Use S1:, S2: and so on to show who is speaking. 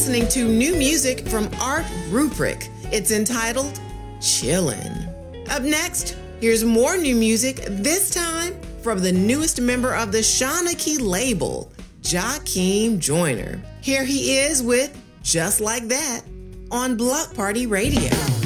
S1: listening to new music from Art Ruprick. It's entitled Chillin'. Up next, here's more new music, this time from the newest member of the Shauna Key label, Jakeem Joyner. Here he is with Just Like That on Block Party Radio.